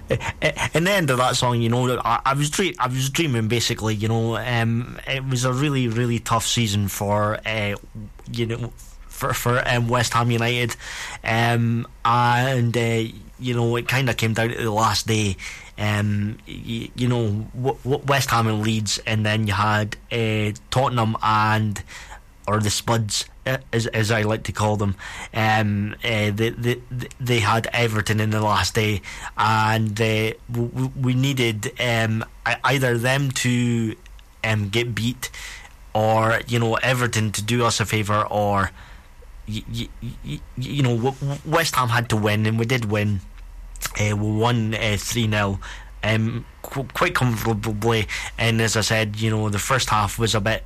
in the end of that song, I was dreaming basically. It was a really, really tough season for West Ham United, and it kind of came down to the last day. West Ham and Leeds, and then you had Tottenham or the Spuds, as I like to call them. They had Everton in the last day, and we needed either them to get beat, or Everton to do us a favour, or West Ham had to win, and we did win. We won 3-0 quite comfortably, and as I said, the first half was a bit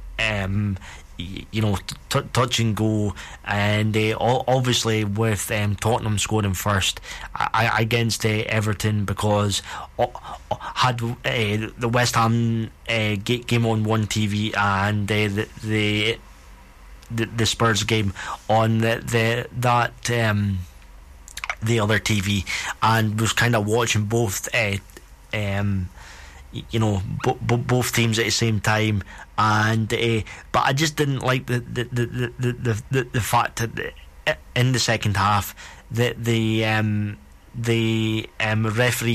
touch and go, and obviously with Tottenham scoring first against Everton, because had the West Ham game on one TV and the Spurs game on the other TV, and was kind of watching both both teams at the same time, and but I just didn't like the fact that in the second half that the referee